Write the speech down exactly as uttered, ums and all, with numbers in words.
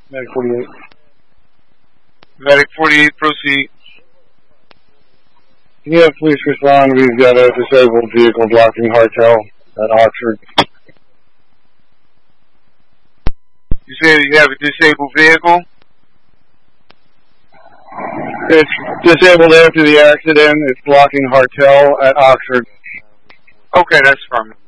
Medic forty-eight. Medic forty-eight, proceed. Can you have police respond? We've got a disabled vehicle blocking Hartel at Oxford. You say that you have a disabled vehicle? It's disabled after the accident. It's blocking Hartel at Oxford. Okay, that's from